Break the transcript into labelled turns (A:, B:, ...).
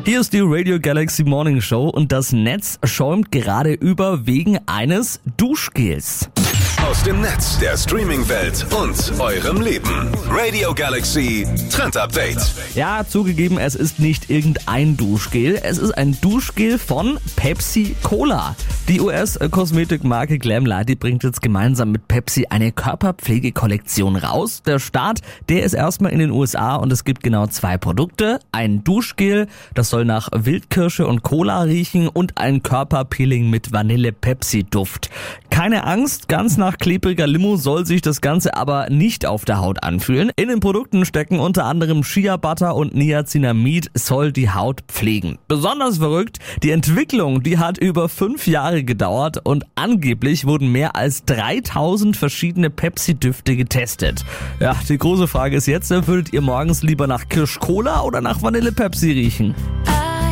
A: Hier ist die Radio Galaxy Morning Show und das Netz schäumt gerade über wegen eines Duschgels.
B: Aus dem Netz, der Streaming-Welt und eurem Leben. Radio Galaxy Trend Update.
A: Ja, zugegeben, es ist nicht irgendein Duschgel. Es ist ein Duschgel von Pepsi Cola. Die US-Kosmetikmarke Glamlite, die bringt jetzt gemeinsam mit Pepsi eine Körperpflegekollektion raus. Der Start, der ist erstmal in den USA und es gibt genau 2 Produkte. Ein Duschgel, das soll nach Wildkirsche und Cola riechen und ein Körperpeeling mit Vanille-Pepsi-Duft. Keine Angst, ganz nach klebriger Limo soll sich das Ganze aber nicht auf der Haut anfühlen. In den Produkten stecken unter anderem Shea Butter und Niacinamid, soll die Haut pflegen. Besonders verrückt, die Entwicklung, die hat über 5 Jahre gedauert und angeblich wurden mehr als 3000 verschiedene Pepsi-Düfte getestet. Ja, die große Frage ist jetzt, würdet ihr morgens lieber nach Kirsch-Cola oder nach Vanille-Pepsi riechen?